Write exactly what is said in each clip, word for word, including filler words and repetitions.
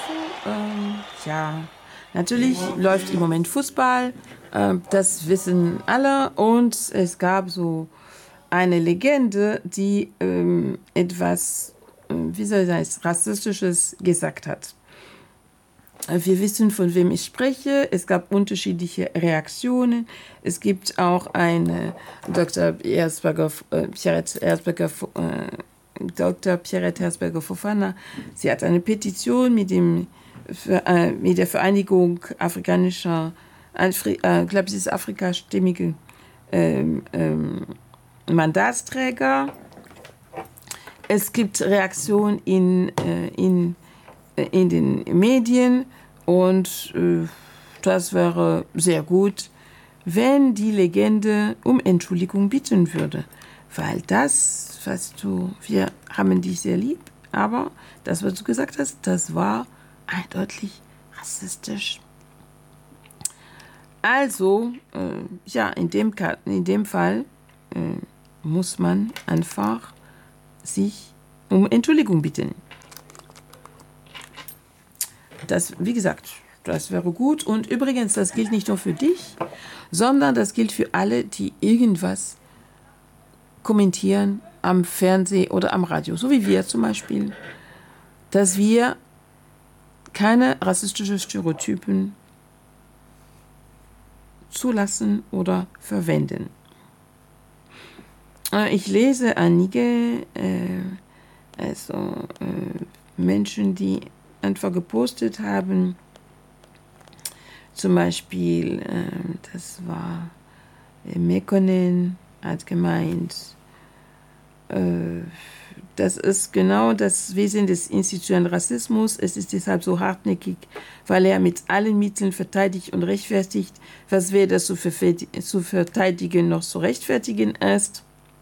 Ähm, ja, natürlich läuft im Moment Fußball, äh, das wissen alle. Und es gab so eine Legende, die ähm, etwas, äh, wie soll ich sagen, Rassistisches gesagt hat. Wir wissen, von wem ich spreche. Es gab unterschiedliche Reaktionen. Es gibt auch eine Doktor Erzberger, äh, Pierrette Erzberger, äh, Doktor Pierrette Herzberger Fofana. Sie hat eine Petition mit, dem, äh, mit der Vereinigung afrikanischer, Afri, äh, ich glaube, es ist afrikastämmige ähm, ähm, Mandatsträger. Es gibt Reaktionen in, äh, in, äh, in den Medien. Und äh, das wäre sehr gut, wenn die Legende um Entschuldigung bitten würde. Weil das, weißt du, wir haben dich sehr lieb, aber das, was du gesagt hast, das war eindeutig rassistisch. Also, äh, ja, in dem, in dem Fall äh, muss man einfach sich um Entschuldigung bitten. Das, wie gesagt, das wäre gut. Und übrigens, das gilt nicht nur für dich, sondern das gilt für alle, die irgendwas kommentieren am Fernsehen oder am Radio, so wie wir zum Beispiel, dass wir keine rassistischen Stereotypen zulassen oder verwenden. Ich lese einige äh, also, äh, Menschen, die einfach gepostet haben. Zum Beispiel, äh, das war äh, Mekonnen hat gemeint, äh, das ist genau das Wesen des institutionellen Rassismus. Es ist deshalb so hartnäckig, weil er mit allen Mitteln verteidigt und rechtfertigt, was weder zu verteidigen noch zu rechtfertigen ist.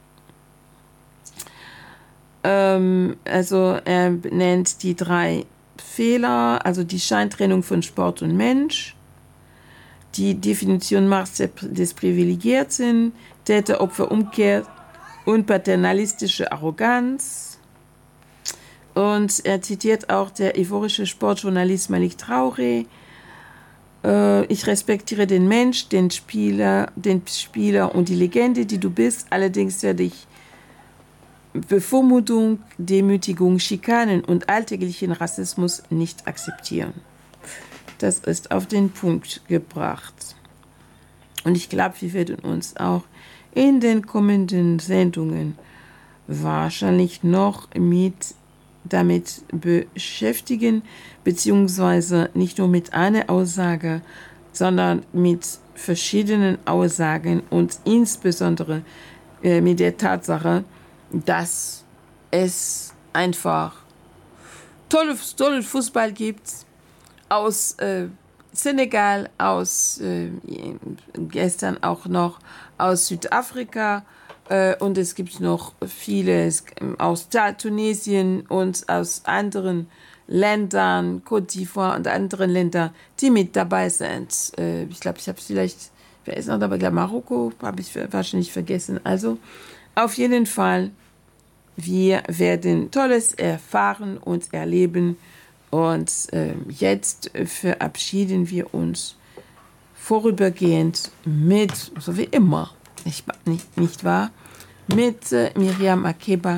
Ähm, also er nennt die drei Fehler, also die Scheintrennung von Sport und Mensch, die Definition Macht des Privilegierten, Täter-Opfer-Umkehr und paternalistische Arroganz. Und er zitiert auch der ivorische Sportjournalist Malik Traoré. Äh, ich respektiere den Mensch, den Spieler, den Spieler und die Legende, die du bist. Allerdings werde ich Bevormundung, Demütigung, Schikanen und alltäglichen Rassismus nicht akzeptieren. Das ist auf den Punkt gebracht. Und ich glaube, wir werden uns auch in den kommenden Sendungen wahrscheinlich noch mit damit beschäftigen, beziehungsweise nicht nur mit einer Aussage, sondern mit verschiedenen Aussagen und insbesondere äh, mit der Tatsache, dass es einfach tolles, tolles Fußball gibt aus äh, Senegal, aus äh, gestern auch noch aus Südafrika äh, und es gibt noch vieles aus Tunesien und aus anderen Ländern, Côte d'Ivoire und anderen Ländern, die mit dabei sind. Äh, ich glaube, ich habe es vielleicht, wer ist noch dabei? Ich glaube, Marokko habe ich wahrscheinlich vergessen. Also auf jeden Fall, wir werden Tolles erfahren und erleben. Und äh, jetzt verabschieden wir uns vorübergehend mit, so wie immer, nicht, nicht, nicht wahr, mit äh, Miriam Makeba.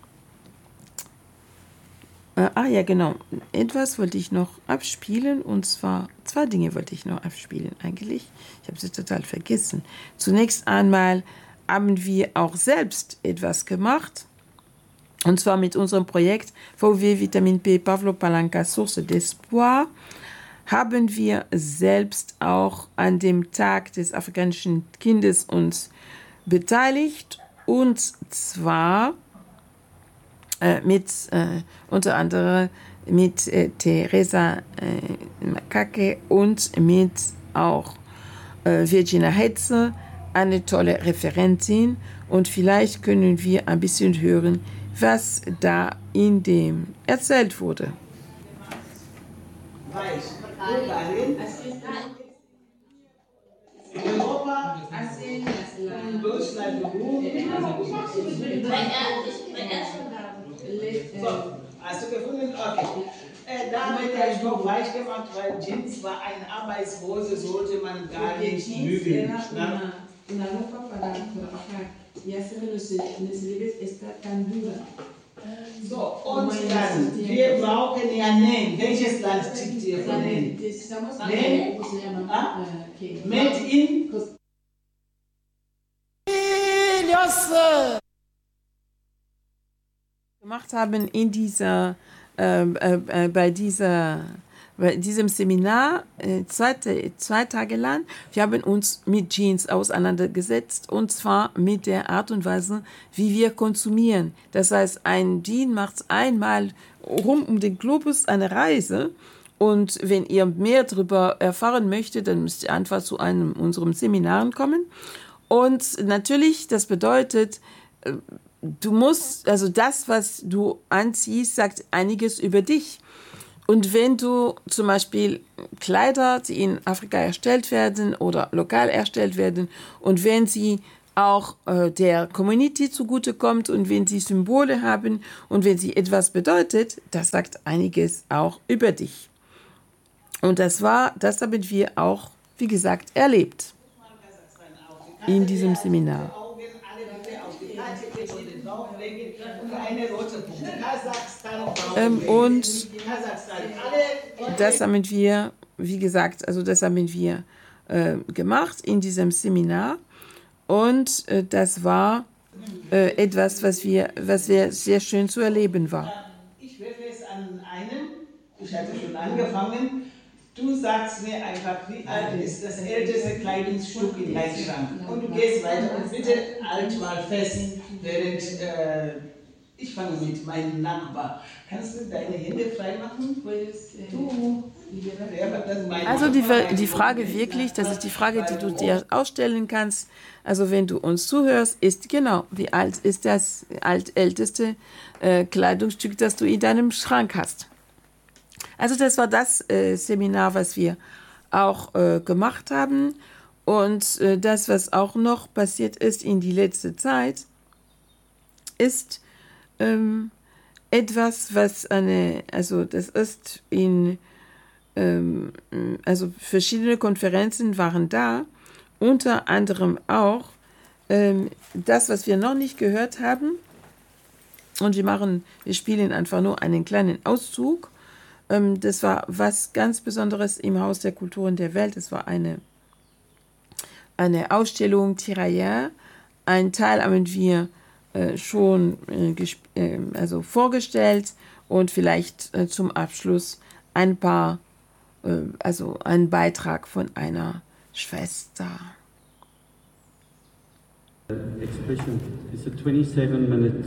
Äh, ah ja, genau. Etwas wollte ich noch abspielen, und zwar zwei Dinge wollte ich noch abspielen eigentlich. Ich habe sie total vergessen. Zunächst einmal haben wir auch selbst etwas gemacht. Und zwar mit unserem Projekt V W Vitamin P Pavlo Palanca Source d'Espoir haben wir selbst auch an dem Tag des afrikanischen Kindes uns beteiligt. Und zwar äh, mit äh, unter anderem mit äh, Teresa äh, Makake und mit auch äh, Virginia Hetze, eine tolle Referentin. Und vielleicht können wir ein bisschen hören, was da in dem erzählt wurde. da wird der Stoff weich gemacht, weil Jeans war eine Arbeitshose, sollte man gar nicht bügeln. Una ropa para trabajar y hacer los necesarios está tan dura. So, und dann, wir brauchen ja Nähen. Welches Land tippt ihr von Nähen? Nähen? Ah? Made in? Gemacht haben in dieser, äh, äh, bei dieser bei diesem Seminar äh, zwei, zwei Tage lang. Wir haben uns mit Jeans auseinandergesetzt und zwar mit der Art und Weise, wie wir konsumieren. Das heißt, ein Jean macht einmal rum um den Globus eine Reise und wenn ihr mehr darüber erfahren möchtet, dann müsst ihr einfach zu einem unserem Seminaren kommen. Und natürlich, das bedeutet, du musst, also das, was du anziehst, sagt einiges über dich. Und wenn du zum Beispiel Kleider, die in Afrika erstellt werden oder lokal erstellt werden, und wenn sie auch äh, der Community zugutekommt und wenn sie Symbole haben und wenn sie etwas bedeutet, das sagt einiges auch über dich. Und das war, das haben wir auch, wie gesagt, erlebt in diesem Seminar. Ähm, und das haben wir, wie gesagt, also das haben wir äh, gemacht in diesem Seminar und äh, das war äh, etwas, was wir, was wir sehr schön zu erleben war. Ich werde es an einem, ich hatte schon angefangen, du sagst mir einfach, wie alt ist das älteste Kleidungsstück in deinem Schrank und du gehst weiter und bitte halt mal fest, während äh, ich fange mit meinem Nachbar. Kannst du deine Hände frei machen? Du. Also die, die Frage wirklich, das ist die Frage, die du dir ausstellen kannst. Also wenn du uns zuhörst, ist genau, wie alt ist das alt, älteste äh, Kleidungsstück, das du in deinem Schrank hast? Also das war das äh, Seminar, was wir auch äh, gemacht haben. Und äh, das, was auch noch passiert ist in die letzte Zeit, ist ähm, etwas, was eine, also das ist in, ähm, also verschiedene Konferenzen waren da, unter anderem auch ähm, das, was wir noch nicht gehört haben. Und wir machen, wir spielen einfach nur einen kleinen Auszug. Ähm, das war was ganz Besonderes im Haus der Kulturen der Welt. Es war eine, eine Ausstellung Tirailleur. Ein Teil haben wir äh, schon äh, äh, also vorgestellt und vielleicht äh, zum Abschluss ein paar, äh, also ein Beitrag von einer Schwester. Exhibition. It's a twenty-seven minute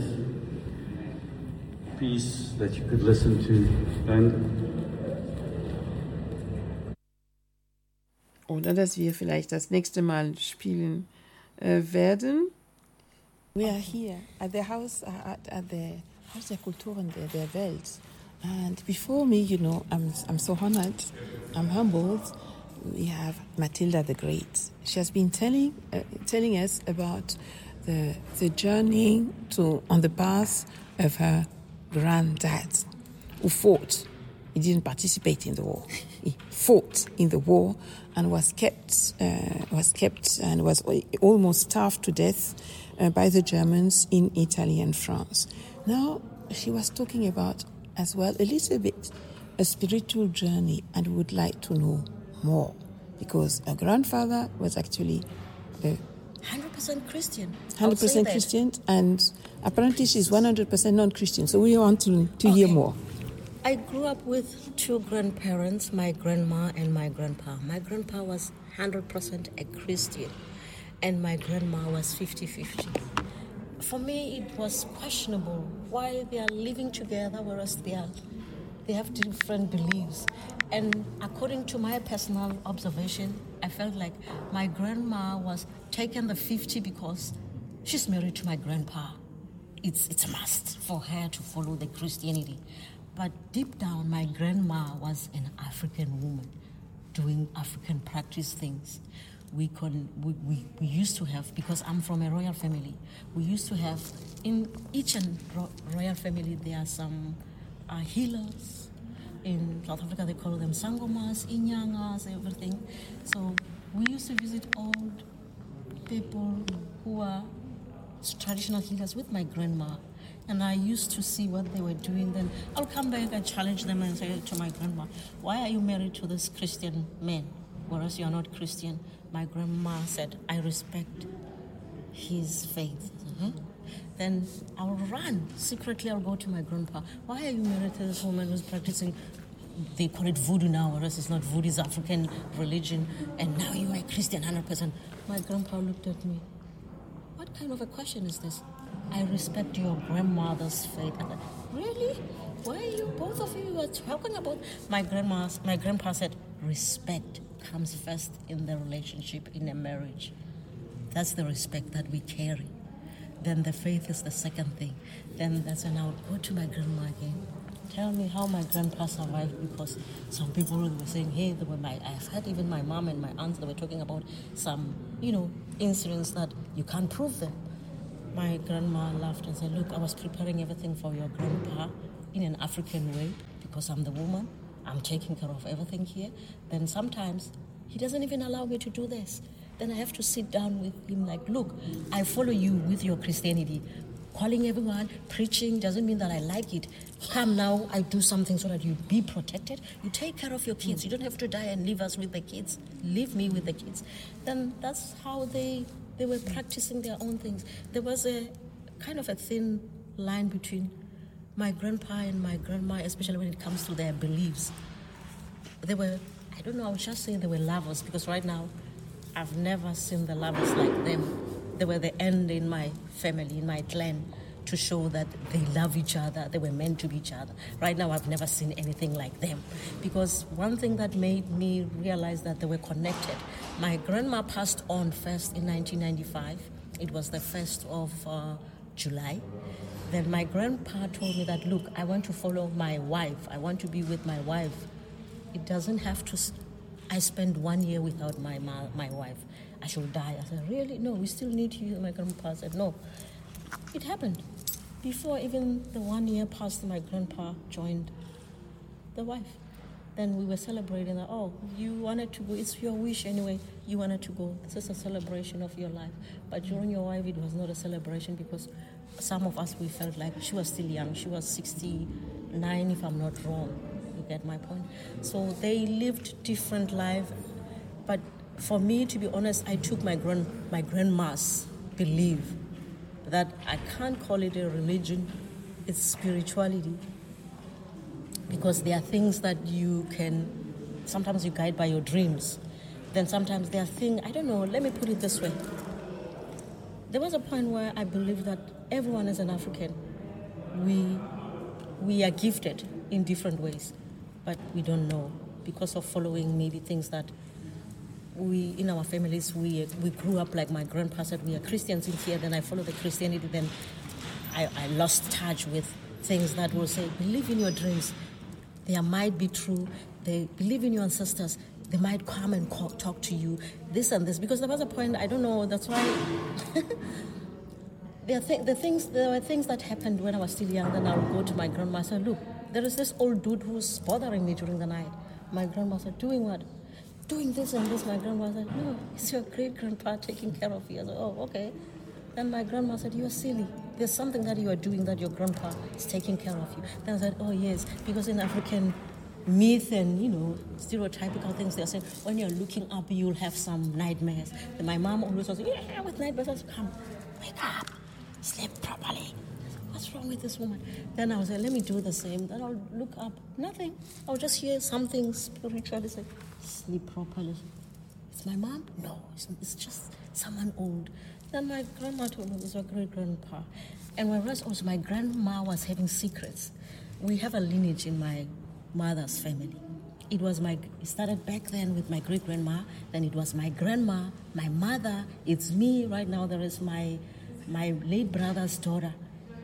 piece that you could listen to. And oder dass wir vielleicht das nächste Mal spielen äh, werden. We are here at the house, uh, at, at the Haus der Kulturen der, der Welt. And before me, you know, I'm, I'm so honored, I'm humbled. We have Matilda the Great. She has been telling, uh, telling us about the, the journey to, on the path of her granddad, who fought. He didn't participate in the war. He fought in the war and was kept, uh, was kept and was almost starved to death uh, by the Germans in Italy and France. Now, she was talking about as well a little bit a spiritual journey and would like to know more because her grandfather was actually a one hundred percent Christian. one hundred percent Christian, and apparently she's one hundred percent non-Christian. So we want to, to okay. hear more. I grew up with two grandparents, my grandma and my grandpa. My grandpa was one hundred percent a Christian, and my grandma was fifty-fifty. For me, it was questionable why they are living together, whereas they are, they have different beliefs. And according to my personal observation, I felt like my grandma was taking the fifty because she's married to my grandpa. It's it's a must for her to follow the Christianity. But deep down, my grandma was an African woman doing African practice things. We, con, we, we, we used to have, because I'm from a royal family, we used to have, in each and ro- royal family, there are some uh, healers, In South Africa, they call them sangomas, inyangas, everything. So we used to visit old people who are traditional healers with my grandma. And I used to see what they were doing. Then I'll come back and challenge them and say to my grandma, why are you married to this Christian man, whereas you are not Christian? My grandma said, I respect his faith. Mm-hmm. Then I'll run. Secretly, I'll go to my grandpa. Why are you married to this woman who's practicing, they call it voodoo now, whereas it's not voodoo, it's African religion, and now you are a Christian one hundred percent. My grandpa looked at me. What kind of a question is this? I respect your grandmother's faith. I said, really? Why are you, both of you are talking about? My grandma, my grandpa said, respect comes first in the relationship, in a marriage. That's the respect that we carry. Then the faith is the second thing. Then that's when I would go to my grandma again. Tell me how my grandpa survived, because some people were saying, hey, they were my, I've heard even my mom and my aunts, they were talking about some, you know, incidents that you can't prove them. My grandma laughed and said, look, I was preparing everything for your grandpa in an African way because I'm the woman. I'm taking care of everything here. Then sometimes he doesn't even allow me to do this. Then I have to sit down with him like, look, I follow you with your Christianity. Calling everyone, preaching, doesn't mean that I like it. Come now, I do something so that you be protected. You take care of your kids. You don't have to die and leave us with the kids. Leave me with the kids. Then that's how they, they were practicing their own things. There was a kind of a thin line between my grandpa and my grandma, especially when it comes to their beliefs. They were, I don't know, I was just saying they were lovers, because right now, I've never seen the lovers like them. They were the end in my family, in my clan, to show that they love each other, they were meant to be each other. Right now, I've never seen anything like them. Because one thing that made me realize that they were connected, my grandma passed on first in nineteen ninety-five. It was the first of uh, July. Then my grandpa told me that, look, I want to follow my wife. I want to be with my wife. It doesn't have to... I spent one year without my ma- my wife. I should die. I said, really? No, we still need you. My grandpa said, no. It happened. Before even the one year passed, my grandpa joined the wife. Then we were celebrating that, oh, you wanted to go. It's your wish anyway. You wanted to go. This is a celebration of your life. But during your wife, it was not a celebration, because some of us, we felt like she was still young. She was sixty-nine, if I'm not wrong. You get my point? So they lived different lives. But for me, to be honest, I took my grand my grandma's belief that I can't call it a religion, it's spirituality. Because there are things that you can, sometimes you guide by your dreams. Then sometimes there are things, I don't know, let me put it this way. There was a point where I believed that everyone is an African. We, we are gifted in different ways, but we don't know because of following maybe things that we, in our families, we we grew up like my grandpa said, we are Christians in here, then I follow the Christianity, then I, I lost touch with things that will say, believe in your dreams. They might be true. They believe in your ancestors. They might come and call, talk to you, this and this. Because there was a point, I don't know, that's why... there, are th- the things, there were things that happened when I was still young. Then I would go to my grandma and say, look, there is this old dude who's bothering me during the night. My grandma said, doing what? Doing this and this. My grandma said, no, it's your great-grandpa taking care of you. I said, oh, okay. Then my grandma said, you're silly. There's something that you are doing that your grandpa is taking care of you. Then I said, oh, yes, because in African myth and, you know, stereotypical things, they say, when you're looking up, you'll have some nightmares. And my mom always was, yeah, with nightmares. I said, come, wake up, sleep properly. What's wrong with this woman? Then I was like, let me do the same. Then I'll look up, nothing. I'll just hear something spiritually say, sleep properly. It's my mom? No, it's, it's just someone old. Then my grandma told me it was my great-grandpa. And whereas also my grandma was having secrets, we have a lineage in my mother's family. It was my, it started back then with my great-grandma, then it was my grandma, my mother, it's me. Right now there is my, my late brother's daughter.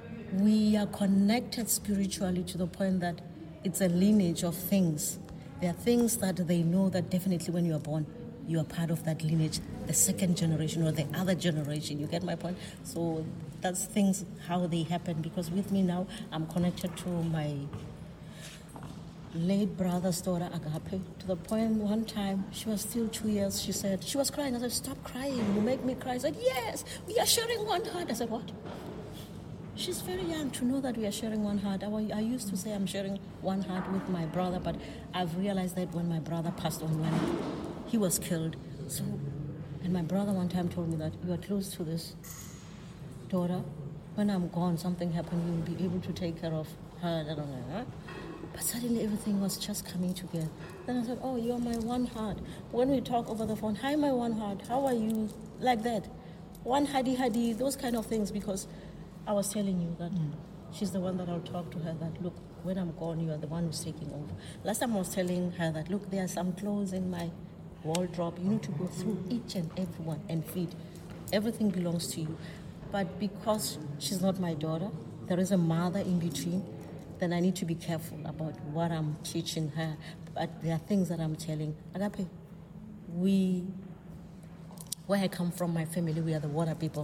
We are connected spiritually to the point that it's a lineage of things. There are things that they know that definitely when you are born, you are part of that lineage, the second generation or the other generation. You get my point? So that's things, how they happen. Because with me now, I'm connected to my late brother's daughter, Agape, to the point one time she was still two years. She said, she was crying. I said, stop crying. You make me cry. I said, yes, we are sharing one heart. I said, what? She's very young to know that we are sharing one heart. I, I used to say I'm sharing one heart with my brother, but I've realized that when my brother passed on, when he was killed. So, and my brother one time told me that you are close to this daughter. When I'm gone, something happened, you will be able to take care of her. I don't know. Huh? But suddenly everything was just coming together. Then I said, oh, you're my one heart. When we talk over the phone, hi, my one heart, how are you? Like that. One hadi hadi, those kind of things, because I was telling you that mm. she's the one that I'll talk to her that, look, when I'm gone, you are the one who's taking over. Last time I was telling her that, look, there are some clothes in my wardrobe. You need to go through each and every one and feed. Everything belongs to you. But because she's not my daughter, there is a mother in between, then I need to be careful about what I'm teaching her. But there are things that I'm telling. Agape, we, where I come from, my family, we are the water people.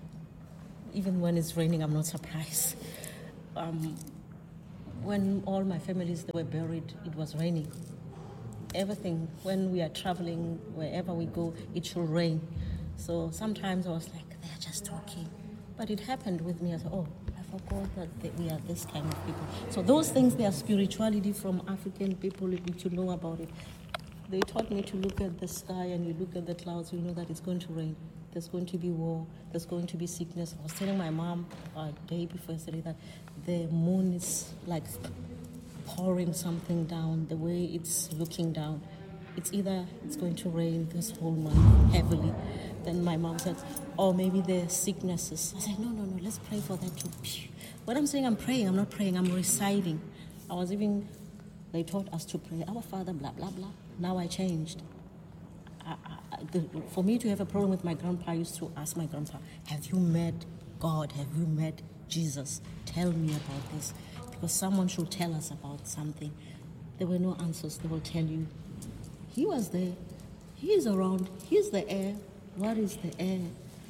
Even when it's raining, I'm not surprised. Um, when all my families they were buried, it was raining. Everything, when we are traveling, wherever we go, it should rain. So sometimes I was like, they're just talking. But it happened with me. I said, oh, I forgot that we are this kind of people. So those things, they are spirituality from African people, you need to know about it. They taught me to look at the sky and you look at the clouds, you know that it's going to rain. There's going to be war, there's going to be sickness. I was telling my mom a day before yesterday that the moon is like pouring something down, the way it's looking down. It's either it's going to rain this whole month heavily. Then my mom said, oh, maybe the sicknesses. I said, no, no, no, let's pray for that too. When I'm saying I'm praying, I'm not praying, I'm reciting. I was even, they taught us to pray, our Father, blah, blah, blah. Now I changed. I, I, the, for me to have a problem with my grandpa, I used to ask my grandpa, have you met God? Have you met Jesus? Tell me about this. Because someone should tell us about something. There were no answers. They will tell you, he was there. He is around. He's the air. What is the air?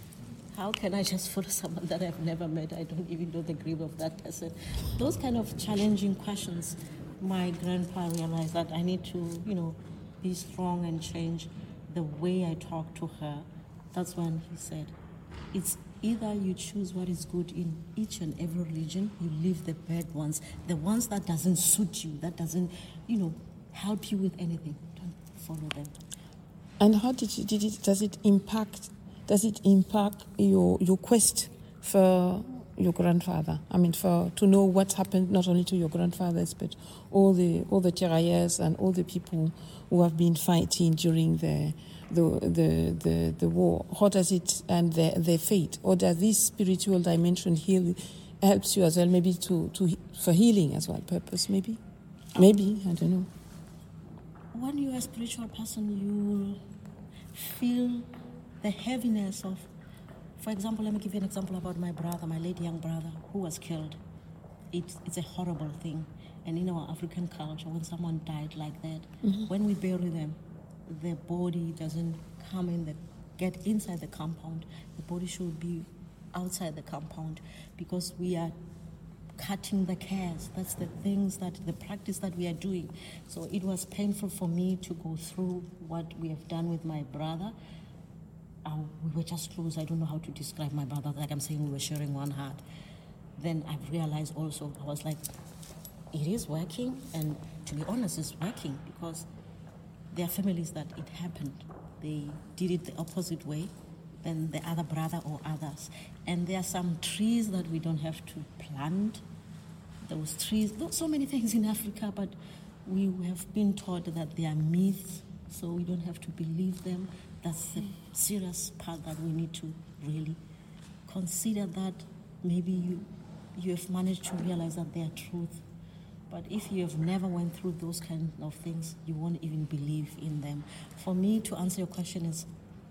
How can I just follow someone that I've never met? I don't even know the grave of that person. Those kind of challenging questions, my grandpa realized that I need to, you know, be strong and change the way I talk to her. That's when he said, it's either you choose what is good in each and every religion, you leave the bad ones, the ones that doesn't suit you, that doesn't, you know, help you with anything. Don't follow them. And how did, you, did it, does it impact, does it impact your, your quest for your grandfather? I mean, for to know what happened not only to your grandfathers, but all the all the tirailleurs and all the people who have been fighting during the the the the, the war. How does it and their their fate? Or does this spiritual dimension heal helps you as well? Maybe to, to for healing as well, purpose maybe, maybe I don't know. When you're a spiritual person, you feel the heaviness of. For example, let me give you an example about my brother, my late young brother, who was killed. It's, it's a horrible thing. And in our African culture, when someone died like that, mm-hmm. when we bury them, the body doesn't come in, the, get inside the compound. The body should be outside the compound because we are cutting the cares. That's the things that, the practice that we are doing. So it was painful for me to go through what we have done with my brother. Uh, we were just close. I don't know how to describe my brother. Like I'm saying, we were sharing one heart. Then I realized also, I was like, it is working. And to be honest, it's working because there are families that it happened. They did it the opposite way than the other brother or others. And there are some trees that we don't have to plant. Those trees, there's so many things in Africa, but we have been taught that they are myths, so we don't have to believe them. That's the serious part that we need to really consider, that maybe you you have managed to realize that they are truth. But if you have never went through those kind of things, you won't even believe in them. For me, to answer your question is,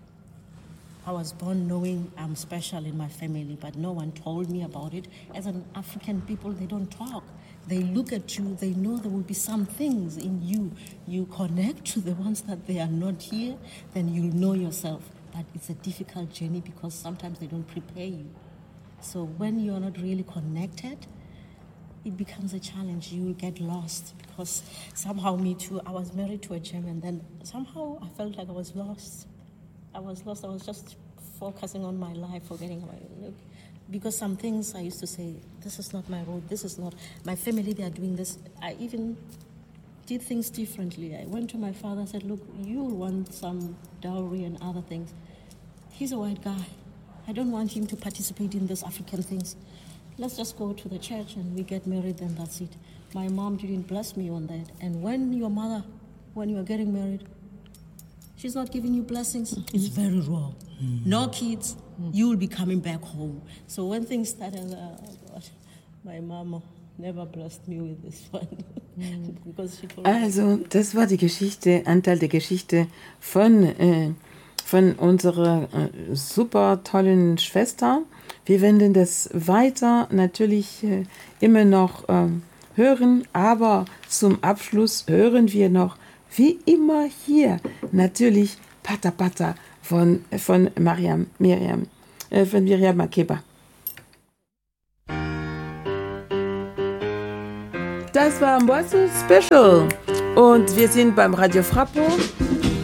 I was born knowing I'm special in my family, but no one told me about it. As an African people, they don't talk. They look at you, they know there will be some things in you. You connect to the ones that they are not here, then you'll know yourself. But it's a difficult journey because sometimes they don't prepare you. So when you're not really connected, it becomes a challenge. You will get lost because somehow me too, I was married to a German, then somehow I felt like I was lost. I was lost. I was just focusing on my life, forgetting my look. Because some things I used to say, this is not my road, this is not, my family, they are doing this. I even did things differently. I went to my father and said, look, you want some dowry and other things. He's a white guy. I don't want him to participate in these African things. Let's just go to the church and we get married and that's it. My mom didn't bless me on that. And when your mother, when you are getting married, she's not giving you blessings, it's very wrong. Mm. No kids, mm. you will be coming back home. So when things started, uh, my mama never blessed me with this one. Mm. Because she told also, das war die Geschichte, Anteil der Geschichte von, äh, von unserer äh, super tollen Schwester. Wir werden das weiter natürlich äh, immer noch äh, hören, aber zum Abschluss hören wir noch, wie immer hier, natürlich Pata Pata von, von Mariam, Miriam, äh, von Miriam Makeba. Das war Mbosso Special und wir sind beim Radio Frappo